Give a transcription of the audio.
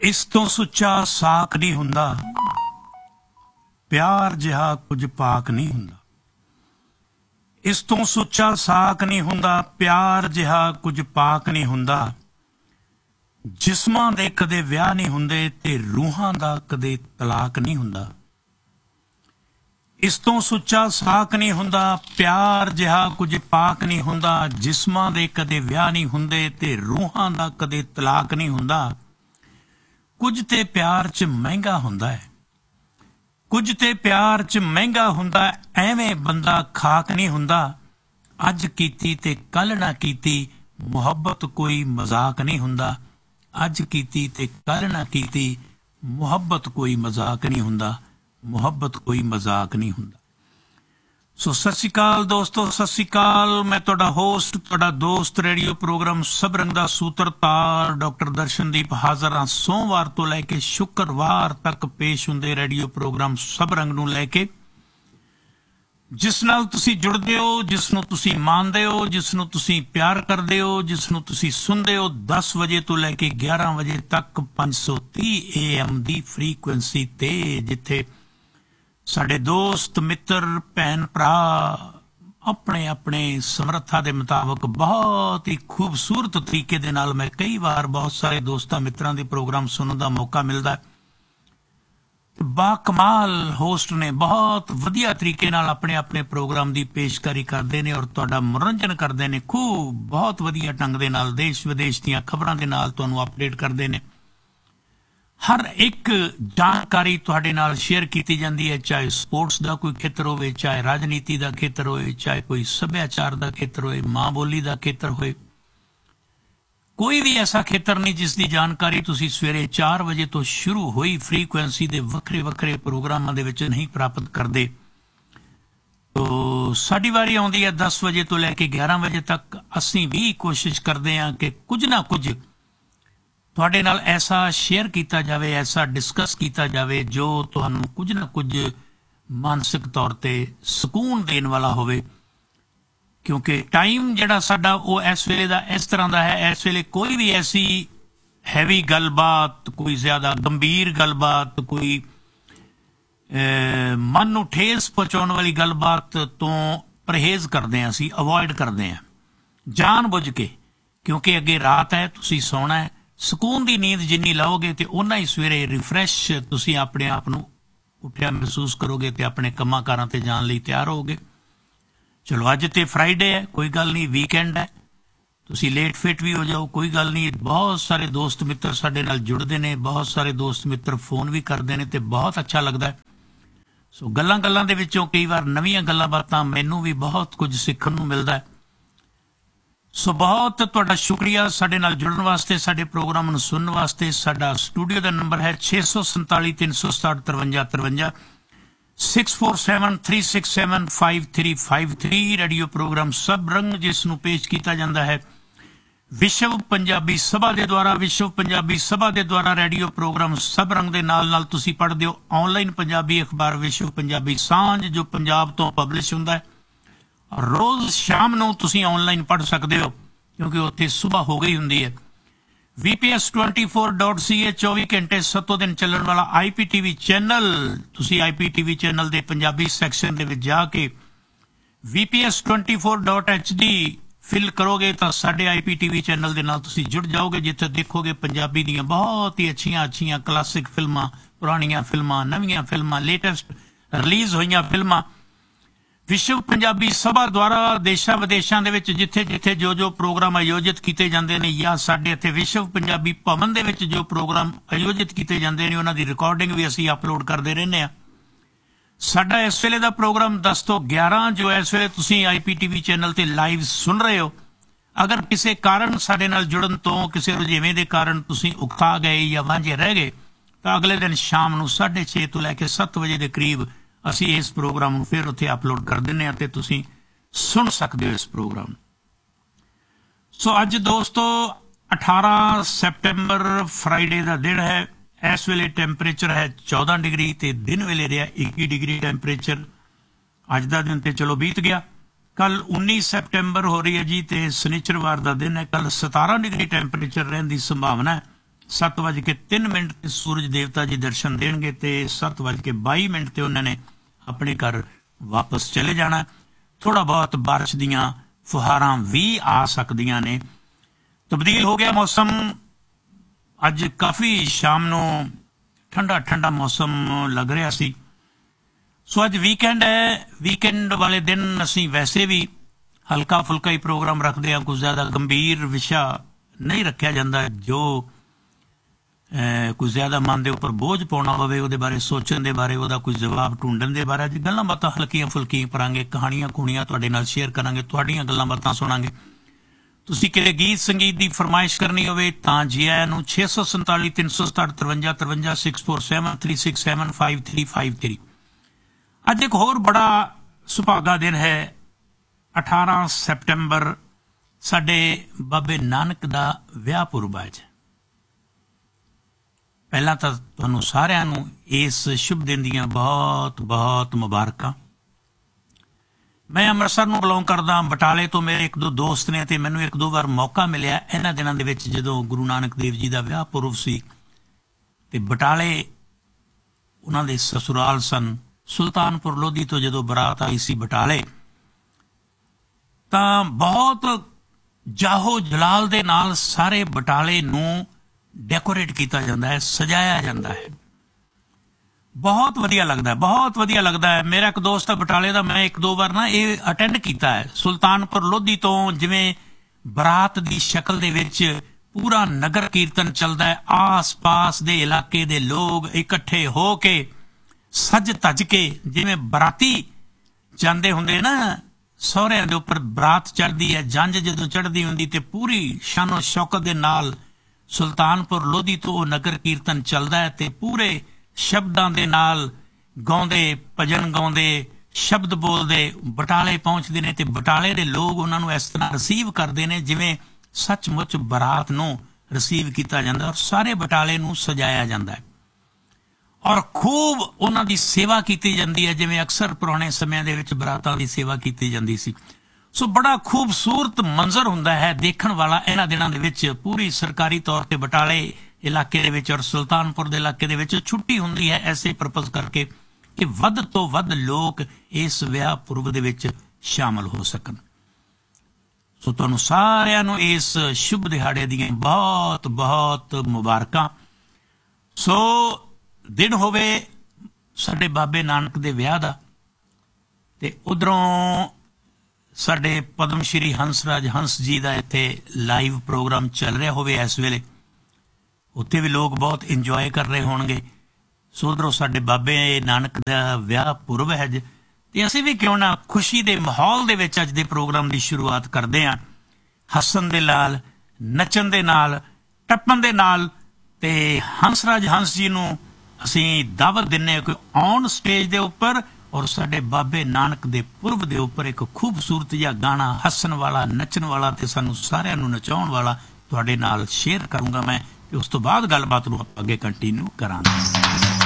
ਇਸ ਤੋਂ ਸੁੱਚਾ ਸਾਕ ਨਹੀਂ ਹੁੰਦਾ, ਪਿਆਰ ਜਿਹਾ ਕੁਝ ਪਾਕ ਨਹੀਂ ਹੁੰਦਾ। ਇਸ ਤੋਂ ਸੁੱਚਾ ਸਾਕ ਨਹੀਂ ਹੁੰਦਾ, ਪਿਆਰ ਜਿਹਾ ਕੁਝ ਪਾਕ ਨਹੀਂ ਹੁੰਦਾ। ਜਿਸਮਾਂ ਦੇ ਕਦੇ ਵਿਆਹ ਨਹੀਂ ਹੁੰਦੇ ਤੇ ਰੂਹਾਂ ਦਾ ਕਦੇ ਤਲਾਕ ਨਹੀਂ ਹੁੰਦਾ। ਇਸ ਤੋਂ ਸੁੱਚਾ ਸਾਕ ਨਹੀਂ ਹੁੰਦਾ, ਪਿਆਰ ਜਿਹਾ ਕੁਝ ਪਾਕ ਨਹੀਂ ਹੁੰਦਾ। ਜਿਸਮਾਂ ਦੇ ਕਦੇ ਵਿਆਹ ਨਹੀਂ ਹੁੰਦੇ ਤੇ ਰੂਹਾਂ ਦਾ ਕਦੇ ਤਲਾਕ ਨਹੀਂ ਹੁੰਦਾ। ਕੁਝ ਤੇ ਪਿਆਰ 'ਚ ਮਹਿੰਗਾ ਹੁੰਦਾ ਹੈ, ਕੁਝ ਤੇ ਪਿਆਰ 'ਚ ਮਹਿੰਗਾ ਹੁੰਦਾ। ਐਵੇਂ ਬੰਦਾ ਖਾਕ ਨਹੀਂ ਹੁੰਦਾ। ਅੱਜ ਕੀਤੀ ਤੇ ਕੱਲ ਨਾ ਕੀਤੀ, ਮੁਹੱਬਤ ਕੋਈ ਮਜ਼ਾਕ ਨਹੀਂ ਹੁੰਦਾ। ਅੱਜ ਕੀਤੀ ਤੇ ਕੱਲ ਨਾ ਕੀਤੀ, ਮੁਹੱਬਤ ਕੋਈ ਮਜ਼ਾਕ ਨਹੀਂ ਹੁੰਦਾ। ਮੁਹੱਬਤ ਕੋਈ ਮਜ਼ਾਕ ਨਹੀਂ ਹੁੰਦਾ। ਸੋ ਸਤਿ ਸ਼੍ਰੀ ਅਕਾਲ ਦੋਸਤੋ, ਸਤਿ ਸ਼੍ਰੀ ਅਕਾਲ। ਮੈਂ ਤੁਹਾਡਾ ਹੋਸਟ, ਤੁਹਾਡਾ ਦੋਸਤ, ਰੇਡੀਓ ਪ੍ਰੋਗਰਾਮ ਸਭ ਰੰਗ ਦਾ ਸੂਤਰਧਾਰ ਡਾਕਟਰ ਦਰਸ਼ਨਦੀਪ ਹਾਜ਼ਰ ਹਾਂ। ਸੋਮਵਾਰ ਤੋਂ ਲੈ ਕੇ ਸ਼ੁੱਕਰਵਾਰ ਤੱਕ ਪੇਸ਼ ਹੁੰਦੇ ਰੇਡੀਓ ਪ੍ਰੋਗਰਾਮ ਸਭ ਰੰਗ ਨੂੰ ਲੈ ਕੇ, ਜਿਸ ਨਾਲ ਤੁਸੀਂ ਜੁੜਦੇ ਹੋ, ਜਿਸ ਨੂੰ ਤੁਸੀਂ ਮੰਨਦੇ ਹੋ, ਜਿਸ ਨੂੰ ਤੁਸੀਂ ਪਿਆਰ ਕਰਦੇ ਹੋ, ਜਿਸ ਨੂੰ ਤੁਸੀਂ ਸੁਣਦੇ ਹੋ 10 ਵਜੇ ਤੋਂ ਲੈ ਕੇ 11 ਵਜੇ ਤੱਕ 530 AM ਦੀ ਫ੍ਰੀਕੁਐਂਸੀ ਤੇ, ਜਿੱਥੇ ਸਾਡੇ ਦੋਸਤ ਮਿੱਤਰ ਭੈਣ ਭਰਾ ਆਪਣੇ ਆਪਣੇ ਸਮਰੱਥਾ ਦੇ ਮੁਤਾਬਕ ਬਹੁਤ ਹੀ ਖੂਬਸੂਰਤ ਤਰੀਕੇ ਦੇ ਨਾਲ, ਮੈਂ ਕਈ ਵਾਰ ਬਹੁਤ ਸਾਰੇ ਦੋਸਤਾਂ ਮਿੱਤਰਾਂ ਦੇ ਪ੍ਰੋਗਰਾਮ ਸੁਣਨ ਦਾ ਮੌਕਾ ਮਿਲਦਾ। ਬਾਕਮਾਲ ਹੋਸਟ ਨੇ ਬਹੁਤ ਵਧੀਆ ਤਰੀਕੇ ਨਾਲ ਆਪਣੇ ਆਪਣੇ ਪ੍ਰੋਗਰਾਮ ਦੀ ਪੇਸ਼ਕਾਰੀ ਕਰਦੇ ਨੇ ਔਰ ਤੁਹਾਡਾ ਮਨੋਰੰਜਨ ਕਰਦੇ ਨੇ। ਖੂਬ ਬਹੁਤ ਵਧੀਆ ਢੰਗ ਦੇ ਨਾਲ ਦੇਸ਼ ਵਿਦੇਸ਼ ਦੀਆਂ ਖਬਰਾਂ ਦੇ ਨਾਲ ਤੁਹਾਨੂੰ ਅਪਡੇਟ ਕਰਦੇ ਨੇ। ਹਰ ਇੱਕ ਜਾਣਕਾਰੀ ਤੁਹਾਡੇ ਨਾਲ ਸ਼ੇਅਰ ਕੀਤੀ ਜਾਂਦੀ ਹੈ, ਚਾਹੇ ਸਪੋਰਟਸ ਦਾ ਕੋਈ ਖੇਤਰ ਹੋਵੇ, ਚਾਹੇ ਰਾਜਨੀਤੀ ਦਾ ਖੇਤਰ ਹੋਵੇ, ਚਾਹੇ ਕੋਈ ਸੱਭਿਆਚਾਰ ਦਾ ਖੇਤਰ ਹੋਵੇ, ਮਾਂ ਬੋਲੀ ਦਾ ਖੇਤਰ ਹੋਵੇ। ਕੋਈ ਵੀ ਐਸਾ ਖੇਤਰ ਨਹੀਂ ਜਿਸ ਦੀ ਜਾਣਕਾਰੀ ਤੁਸੀਂ ਸਵੇਰੇ 4 ਵਜੇ ਤੋਂ ਸ਼ੁਰੂ ਹੋਈ ਫ੍ਰੀਕੁਐਂਸੀ ਦੇ ਵੱਖਰੇ ਵੱਖਰੇ ਪ੍ਰੋਗਰਾਮਾਂ ਦੇ ਵਿੱਚ ਨਹੀਂ ਪ੍ਰਾਪਤ ਕਰਦੇ। ਤੋ ਸਾਡੀ ਵਾਰੀ ਆਉਂਦੀ ਹੈ 10 ਵਜੇ ਤੋਂ ਲੈ ਕੇ 11 ਵਜੇ ਤੱਕ। ਅਸੀਂ ਵੀ ਕੋਸ਼ਿਸ਼ ਕਰਦੇ ਹਾਂ ਕਿ ਕੁਝ ਨਾ ਕੁਝ ਤੁਹਾਡੇ ਨਾਲ ਐਸਾ ਸ਼ੇਅਰ ਕੀਤਾ ਜਾਵੇ, ਐਸਾ ਡਿਸਕਸ ਕੀਤਾ ਜਾਵੇ ਜੋ ਤੁਹਾਨੂੰ ਕੁਝ ਨਾ ਕੁਝ ਮਾਨਸਿਕ ਤੌਰ ਤੇ ਸਕੂਨ ਦੇਣ ਵਾਲਾ ਹੋਵੇ। ਕਿਉਂਕਿ ਟਾਈਮ ਜਿਹੜਾ ਸਾਡਾ ਉਹ ਇਸ ਵੇਲੇ ਦਾ ਇਸ ਤਰ੍ਹਾਂ ਦਾ ਹੈ, ਇਸ ਵੇਲੇ ਕੋਈ ਵੀ ਐਸੀ ਹੈਵੀ ਗੱਲਬਾਤ, ਕੋਈ ਜ਼ਿਆਦਾ ਗੰਭੀਰ ਗੱਲਬਾਤ, ਕੋਈ ਮਨ ਨੂੰ ਠੇਸ ਪਹੁੰਚਾਉਣ ਵਾਲੀ ਗੱਲਬਾਤ ਤੋਂ ਪਰਹੇਜ਼ ਕਰਦੇ ਹਾਂ, ਅਸੀਂ ਅਵੋਇਡ ਕਰਦੇ ਹਾਂ ਜਾਣ ਬੁੱਝ ਕੇ। ਕਿਉਂਕਿ ਅੱਗੇ ਰਾਤ ਹੈ, ਤੁਸੀਂ ਸੌਣਾ ਹੈ। ਸਕੂਨ ਦੀ ਨੀਂਦ ਜਿੰਨੀ ਲਓਗੇ ਤੇ ਓਨਾ ਹੀ ਸਵੇਰੇ ਰਿਫਰੈਸ਼ ਤੁਸੀਂ ਆਪਣੇ ਆਪ ਨੂੰ ਉੱਠਿਆ ਮਹਿਸੂਸ ਕਰੋਗੇ ਤੇ ਆਪਣੇ ਕੰਮਾਂ ਕਾਰਾਂ ਤੇ ਜਾਣ ਲਈ ਤਿਆਰ ਹੋਗੇ। ਚਲੋ ਅੱਜ ਤੇ ਫਰਾਈਡੇ ਹੈ, ਕੋਈ ਗੱਲ ਨਹੀਂ, ਵੀਕਐਂਡ ਹੈ, ਤੁਸੀਂ ਲੇਟ ਫਿਟ ਵੀ ਹੋ ਜਾਓ, ਕੋਈ ਗੱਲ ਨਹੀਂ। ਬਹੁਤ ਸਾਰੇ ਦੋਸਤ ਮਿੱਤਰ ਸਾਡੇ ਨਾਲ ਜੁੜਦੇ ਨੇ, ਬਹੁਤ ਸਾਰੇ ਦੋਸਤ ਮਿੱਤਰ ਫੋਨ ਵੀ ਕਰਦੇ ਨੇ ਤੇ ਬਹੁਤ ਅੱਛਾ ਲੱਗਦਾ ਹੈ। ਸੋ ਗੱਲਾਂ ਦੇ ਵਿੱਚੋਂ ਕਈ ਵਾਰ ਨਵੀਆਂ ਗੱਲਾਂ ਬਾਤਾਂ ਮੈਨੂੰ ਵੀ ਬਹੁਤ ਕੁਝ ਸਿੱਖਣ ਨੂੰ ਮਿਲਦਾ ਹੈ। ਸੋ ਬਹੁਤ ਤੁਹਾਡਾ ਸ਼ੁਕਰੀਆ ਸਾਡੇ ਨਾਲ ਜੁੜਨ ਵਾਸਤੇ, ਸਾਡੇ ਪ੍ਰੋਗਰਾਮ ਨੂੰ ਸੁਣਨ ਵਾਸਤੇ। ਸਾਡਾ ਸਟੂਡੀਓ ਦਾ ਨੰਬਰ ਹੈ 647 367 5353 6473675353। ਰੇਡੀਓ ਪ੍ਰੋਗਰਾਮ ਸਭ ਰੰਗ, ਜਿਸ ਨੂੰ ਪੇਸ਼ ਕੀਤਾ ਜਾਂਦਾ ਹੈ ਵਿਸ਼ਵ ਪੰਜਾਬੀ ਸਭਾ ਦੇ ਦੁਆਰਾ। ਵਿਸ਼ਵ ਪੰਜਾਬੀ ਸਭਾ ਦੇ ਦੁਆਰਾ ਰੇਡੀਓ ਪ੍ਰੋਗਰਾਮ ਸਭ ਰੰਗ ਦੇ ਨਾਲ ਨਾਲ ਤੁਸੀਂ ਪੜ੍ਹਦੇ ਹੋ ਆਨਲਾਈਨ ਪੰਜਾਬੀ ਅਖਬਾਰ ਵਿਸ਼ਵ ਪੰਜਾਬੀ ਸਾਂਝ, ਜੋ ਪੰਜਾਬ ਤੋਂ ਪਬਲਿਸ਼ ਹੁੰਦਾ ਹੈ। ਰੋਜ਼ ਸ਼ਾਮ ਨੂੰ ਤੁਸੀਂ ਆਨਲਾਈਨ ਪੜ੍ਹ ਸਕਦੇ ਹੋ ਕਿਉਂਕਿ ਉੱਥੇ ਸੁਬਾਹ ਹੋ ਗਈ ਹੁੰਦੀ ਹੈ। VPS24.ca 24 ਘੰਟੇ 7 ਦਿਨ ਚੱਲਣ ਵਾਲਾ IPTV ਚੈਨਲ, ਤੁਸੀਂ IPTV ਚੈਨਲ ਦੇ ਪੰਜਾਬੀ ਸੈਕਸ਼ਨ ਦੇ ਵਿੱਚ ਜਾ ਕੇ VPS24.HD ਫਿਲ ਕਰੋਗੇ ਤਾਂ ਸਾਡੇ IPTV ਚੈਨਲ ਦੇ ਨਾਲ ਤੁਸੀਂ ਜੁੜ ਜਾਓਗੇ, ਜਿੱਥੇ ਦੇਖੋਗੇ ਪੰਜਾਬੀ ਦੀਆਂ ਬਹੁਤ ਹੀ ਅੱਛੀਆਂ ਕਲਾਸਿਕ ਫਿਲਮਾਂ, ਪੁਰਾਣੀਆਂ ਫਿਲਮਾਂ, ਨਵੀਆਂ ਫਿਲਮਾਂ, ਲੇਟੈਸਟ ਰਿਲੀਜ਼ ਹੋਈਆਂ ਫਿਲਮਾਂ। ਵਿਸ਼ਵ ਪੰਜਾਬੀ ਸਭਾ ਦੁਆਰਾ ਦੇਸ਼ਾਂ ਵਿਦੇਸ਼ਾਂ ਦੇ ਵਿੱਚ ਜਿੱਥੇ ਜਿੱਥੇ ਜੋ ਪ੍ਰੋਗਰਾਮ ਆਯੋਜਿਤ ਕੀਤੇ ਜਾਂਦੇ ਨੇ, ਜਾਂ ਸਾਡੇ ਇੱਥੇ ਵਿਸ਼ਵ ਪੰਜਾਬੀ ਭਵਨ ਦੇ ਵਿੱਚ ਜੋ ਪ੍ਰੋਗਰਾਮ ਆਯੋਜਿਤ ਕੀਤੇ ਜਾਂਦੇ ਨੇ, ਉਹਨਾਂ ਦੀ ਰਿਕਾਰਡਿੰਗ ਵੀ ਅਸੀਂ ਅਪਲੋਡ ਕਰਦੇ ਰਹਿੰਦੇ ਹਾਂ। ਸਾਡਾ ਇਸ ਵੇਲੇ ਦਾ ਪ੍ਰੋਗਰਾਮ 10 ਤੋਂ 11 ਜੋ ਇਸ ਵੇਲੇ ਤੁਸੀਂ IPTV ਚੈਨਲ ਤੇ ਲਾਈਵ ਸੁਣ ਰਹੇ ਹੋ, ਅਗਰ ਕਿਸੇ ਕਾਰਨ ਸਾਡੇ ਨਾਲ ਜੁੜਨ ਤੋਂ, ਕਿਸੇ ਰੁਝੇਵੇਂ ਦੇ ਕਾਰਨ ਤੁਸੀਂ ਉਕਤਾ ਗਏ ਜਾਂ ਵਾਂਝੇ ਰਹਿ ਗਏ, ਤਾਂ ਅਗਲੇ ਦਿਨ ਸ਼ਾਮ ਨੂੰ 6:30 ਤੋਂ ਲੈ ਕੇ 7 ਵਜੇ ਦੇ ਕਰੀਬ ਅਸੀਂ ਇਸ ਪ੍ਰੋਗਰਾਮ ਨੂੰ ਫਿਰ ਉੱਥੇ ਅਪਲੋਡ ਕਰ ਦਿੰਦੇ ਹਾਂ ਤੇ ਤੁਸੀਂ ਸੁਣ ਸਕਦੇ ਹੋ ਇਸ ਪ੍ਰੋਗਰਾਮ ਨੂੰ। ਸੋ ਅੱਜ ਦੋਸਤੋ 18 ਸੈਪਟੈਂਬਰ ਫਰਾਈਡੇ ਦਾ ਦਿਨ ਹੈ। ਇਸ ਵੇਲੇ ਟੈਂਪਰੇਚਰ ਹੈ 14 ਡਿਗਰੀ ਤੇ ਦਿਨ ਵੇਲੇ ਰਿਹਾ 21 ਡਿਗਰੀ ਟੈਂਪਰੇਚਰ। ਅੱਜ ਦਾ ਦਿਨ ਤੇ ਚਲੋ ਬੀਤ ਗਿਆ। ਕੱਲ 19 ਸੈਪਟੈਂਬਰ ਹੋ ਰਹੀ ਹੈ ਜੀ ਤੇ ਸ਼ਨੀਚਰਵਾਰ ਦਾ ਦਿਨ ਹੈ। ਕੱਲ 17 ਡਿਗਰੀ ਟੈਂਪਰੇਚਰ ਰਹਿਣ ਦੀ ਸੰਭਾਵਨਾ ਹੈ। 7:03 ਤੇ ਸੂਰਜ ਦੇਵਤਾ ਜੀ ਦਰਸ਼ਨ ਦੇਣਗੇ ਤੇ 7:22 ਤੇ ਉਹਨਾਂ ਨੇ ਆਪਣੇ ਘਰ ਵਾਪਸ ਚਲੇ ਜਾਣਾ। ਥੋੜਾ ਬਹੁਤ ਬਾਰਿਸ਼ ਦੀਆਂ ਫੁਹਾਰਾਂ ਵੀ ਆ ਸਕਦੀਆਂ ਨੇ। ਤਬਦੀਲ ਹੋ ਗਿਆ ਮੌਸਮ, ਅੱਜ ਕਾਫੀ ਸ਼ਾਮ ਨੂੰ ਠੰਡਾ ਠੰਡਾ ਮੌਸਮ ਲੱਗ ਰਿਹਾ ਸੀ। ਸੋ ਅੱਜ ਵੀਕਐਂਡ ਹੈ। ਵੀਕਐਂਡ ਵਾਲੇ ਦਿਨ ਅਸੀਂ ਵੈਸੇ ਵੀ ਹਲਕਾ ਫੁਲਕਾ ਹੀ ਪ੍ਰੋਗਰਾਮ ਰੱਖਦੇ ਹਾਂ, ਕੁਝ ਜ਼ਿਆਦਾ ਗੰਭੀਰ ਵਿਸ਼ਾ ਨਹੀਂ ਰੱਖਿਆ ਜਾਂਦਾ ਜੋ ਕੁਝ ਜ਼ਿਆਦਾ ਮਨ ਦੇ ਉੱਪਰ ਬੋਝ ਪਾਉਣਾ ਹੋਵੇ, ਉਹਦੇ ਬਾਰੇ ਸੋਚਣ ਦੇ ਬਾਰੇ, ਉਹਦਾ ਕੋਈ ਜਵਾਬ ਢੂੰਢਣ ਦੇ ਬਾਰੇ। ਅੱਜ ਗੱਲਾਂ ਬਾਤਾਂ ਹਲਕੀਆਂ ਫੁਲਕੀਆਂ ਕਰਾਂਗੇ, ਕਹਾਣੀਆਂ ਕੂਣੀਆਂ ਤੁਹਾਡੇ ਨਾਲ ਸ਼ੇਅਰ ਕਰਾਂਗੇ, ਤੁਹਾਡੀਆਂ ਗੱਲਾਂ ਬਾਤਾਂ ਸੁਣਾਂਗੇ। ਤੁਸੀਂ ਕਿਤੇ ਗੀਤ ਸੰਗੀਤ ਦੀ ਫਰਮਾਇਸ਼ ਕਰਨੀ ਹੋਵੇ ਤਾਂ ਜੀ ਆਇਆਂ ਨੂੰ 647 367 53 53 647 367 5353। ਅੱਜ ਇੱਕ ਹੋਰ ਬੜਾ ਸੁਭਾਗਾ ਦਿਨ ਹੈ, 18 ਸੈਪਟੰਬਰ ਸਾਡੇ ਬਾਬੇ ਨਾਨਕ ਦਾ ਵਿਆਹ ਪੁਰਬ ਹੈ। ਪਹਿਲਾਂ ਤਾਂ ਤੁਹਾਨੂੰ ਸਾਰਿਆਂ ਨੂੰ ਇਸ ਸ਼ੁਭ ਦਿਨ ਦੀਆਂ ਬਹੁਤ ਬਹੁਤ ਮੁਬਾਰਕਾਂ। ਮੈਂ ਅੰਮ੍ਰਿਤਸਰ ਨੂੰ ਬਿਲੋਂਗ ਕਰਦਾ। ਬਟਾਲੇ ਤੋਂ ਮੇਰੇ ਇੱਕ ਦੋ ਦੋਸਤ ਨੇ ਤੇ ਮੈਨੂੰ ਇੱਕ ਦੋ ਵਾਰ ਮੌਕਾ ਮਿਲਿਆ ਇਹਨਾਂ ਦਿਨਾਂ ਦੇ ਵਿੱਚ ਜਦੋਂ ਗੁਰੂ ਨਾਨਕ ਦੇਵ ਜੀ ਦਾ ਵਿਆਹ ਪੁਰਬ ਸੀ ਤੇ ਬਟਾਲੇ ਉਹਨਾਂ ਦੇ ਸਸੁਰਾਲ ਸਨ। ਸੁਲਤਾਨਪੁਰ ਲੋਧੀ ਤੋਂ ਜਦੋਂ ਬਰਾਤ ਆਈ ਸੀ ਬਟਾਲੇ ਤਾਂ ਬਹੁਤ ਜਾਹੋ ਜਲਾਲ ਦੇ ਨਾਲ ਸਾਰੇ ਬਟਾਲੇ ਨੂੰ ਡੈਕੋਰੇਟ ਕੀਤਾ ਜਾਂਦਾ ਹੈ, ਸਜਾਇਆ ਜਾਂਦਾ ਹੈ। ਬਹੁਤ ਵਧੀਆ ਲੱਗਦਾ, ਬਹੁਤ ਵਧੀਆ ਲੱਗਦਾ ਹੈ। ਮੇਰਾ ਇੱਕ ਦੋਸਤ ਹੈ ਬਟਾਲੇ ਦਾ, ਮੈਂ ਇੱਕ ਦੋ ਵਾਰ ਨਾ ਇਹ ਅਟੈਂਡ ਕੀਤਾ ਹੈ। ਸੁਲਤਾਨਪੁਰ ਲੋਧੀ ਤੋਂ ਜਿਵੇਂ ਬਰਾਤ ਦੀ ਸ਼ਕਲ ਦੇ ਵਿੱਚ ਪੂਰਾ ਨਗਰ ਕੀਰਤਨ ਚੱਲਦਾ ਹੈ, ਆਸ-ਪਾਸ ਦੇ ਇਲਾਕੇ ਦੇ ਲੋਕ ਇਕੱਠੇ ਹੋ ਕੇ ਸੱਜ ਧੱਜ ਕੇ ਜਿਵੇਂ ਬਰਾਤੀ ਜਾਂਦੇ ਹੁੰਦੇ ਨਾ, ਸਹੁਰਿਆਂ ਦੇ ਉੱਪਰ ਬਰਾਤ ਚੜ੍ਹਦੀ ਹੈ, ਜੰਝ ਜਦੋਂ ਚੜ੍ਹਦੀ ਹੁੰਦੀ ਤੇ ਪੂਰੀ ਸ਼ਾਨੋ ਸ਼ੌਕਤ ਦੇ ਨਾਲ ਸੁਲਤਾਨਪੁਰ ਲੋਧੀ ਤੋਂ ਉਹ ਨਗਰ ਕੀਰਤਨ ਚੱਲਦਾ ਹੈ ਤੇ ਪੂਰੇ ਸ਼ਬਦਾਂ ਦੇ ਨਾਲ ਗਾਉਂਦੇ, ਭਜਨ ਗਾਉਂਦੇ, ਸ਼ਬਦ ਬੋਲਦੇ ਬਟਾਲੇ ਪਹੁੰਚਦੇ ਨੇ ਤੇ ਬਟਾਲੇ ਦੇ ਲੋਕ ਉਹਨਾਂ ਨੂੰ ਇਸ ਤਰ੍ਹਾਂ ਰਿਸੀਵ ਕਰਦੇ ਨੇ ਜਿਵੇਂ ਸੱਚਮੁੱਚ ਬਰਾਤ ਨੂੰ ਰਿਸੀਵ ਕੀਤਾ ਜਾਂਦਾ ਔਰ ਸਾਰੇ ਬਟਾਲੇ ਨੂੰ ਸਜਾਇਆ ਜਾਂਦਾ ਹੈ ਔਰ ਖੂਬ ਉਹਨਾਂ ਦੀ ਸੇਵਾ ਕੀਤੀ ਜਾਂਦੀ ਹੈ ਜਿਵੇਂ ਅਕਸਰ ਪੁਰਾਣੇ ਸਮਿਆਂ ਦੇ ਵਿੱਚ ਬਰਾਤਾਂ ਦੀ ਸੇਵਾ ਕੀਤੀ ਜਾਂਦੀ ਸੀ। ਸੋ ਬੜਾ ਖੂਬਸੂਰਤ ਮੰਜ਼ਰ ਹੁੰਦਾ ਹੈ ਦੇਖਣ ਵਾਲਾ ਇਹਨਾਂ ਦਿਨਾਂ ਦੇ ਵਿੱਚ। ਪੂਰੀ ਸਰਕਾਰੀ ਤੌਰ ਤੇ ਬਟਾਲੇ ਇਲਾਕੇ ਦੇ ਵਿੱਚ ਔਰ ਸੁਲਤਾਨਪੁਰ ਦੇ ਇਲਾਕੇ ਦੇ ਵਿੱਚ ਛੁੱਟੀ ਹੁੰਦੀ ਹੈ ਐਸੇ ਪਰਪਸ ਕਰਕੇ ਕਿ ਵੱਧ ਤੋਂ ਵੱਧ ਲੋਕ ਇਸ ਵਿਆਹ ਪੁਰਬ ਦੇ ਵਿੱਚ ਸ਼ਾਮਲ ਹੋ ਸਕਣ। ਸੋ ਤੁਹਾਨੂੰ ਸਾਰਿਆਂ ਨੂੰ ਇਸ ਸ਼ੁਭ ਦਿਹਾੜੇ ਦੀਆਂ ਬਹੁਤ ਬਹੁਤ ਮੁਬਾਰਕਾਂ। ਸੋ ਦਿਨ ਹੋਵੇ ਸਾਡੇ ਬਾਬੇ ਨਾਨਕ ਦੇ ਵਿਆਹ ਦਾ ਤੇ ਉਧਰੋਂ ਸਾਡੇ ਪਦਮ ਸ਼੍ਰੀ ਹੰਸਰਾਜ ਹੰਸ ਜੀ ਦਾ ਇੱਥੇ ਲਾਈਵ ਪ੍ਰੋਗਰਾਮ ਚੱਲ ਰਿਹਾ ਹੋਵੇ ਇਸ ਵੇਲੇ, ਉੱਥੇ ਵੀ ਲੋਕ ਬਹੁਤ ਇੰਜੋਏ ਕਰ ਰਹੇ ਹੋਣਗੇ। ਸੋ ਉਧਰੋਂ ਸਾਡੇ ਬਾਬੇ ਨਾਨਕ ਦਾ ਵਿਆਹ ਪੁਰਬ ਹੈ ਤੇ ਅਸੀਂ ਵੀ ਕਿਉਂ ਨਾ ਖੁਸ਼ੀ ਦੇ ਮਾਹੌਲ ਦੇ ਵਿੱਚ ਅੱਜ ਦੇ ਪ੍ਰੋਗਰਾਮ ਦੀ ਸ਼ੁਰੂਆਤ ਕਰਦੇ ਹਾਂ, ਹੱਸਣ ਦੇ ਨਾਲ, ਨੱਚਣ ਦੇ ਨਾਲ, ਟੱਪਣ ਦੇ ਨਾਲ। ਤੇ ਹੰਸਰਾਜ ਹੰਸ ਜੀ ਨੂੰ ਅਸੀਂ ਦਾਵਤ ਦਿੰਦੇ ਹਾਂ ਕਿ ਔਨ ਸਟੇਜ ਦੇ ਉੱਪਰ ਔਰ ਸਾਡੇ ਬਾਬੇ ਨਾਨਕ ਦੇ ਪੁਰਬ ਦੇ ਉੱਪਰ ਇੱਕ ਖੂਬਸੂਰਤ ਜਿਹਾ ਗਾਣਾ ਹੱਸਣ ਵਾਲਾ, ਨੱਚਣ ਵਾਲਾ ਤੇ ਸਾਨੂੰ ਸਾਰਿਆਂ ਨੂੰ ਨਚਾਉਣ ਵਾਲਾ ਤੁਹਾਡੇ ਨਾਲ ਸ਼ੇਅਰ ਕਰੂੰਗਾ ਮੈਂ ਤੇ ਉਸ ਤੋਂ ਬਾਅਦ ਗੱਲਬਾਤ ਨੂੰ ਅੱਗੇ ਕੰਟੀਨਿਊ ਕਰਾਂਗੇ।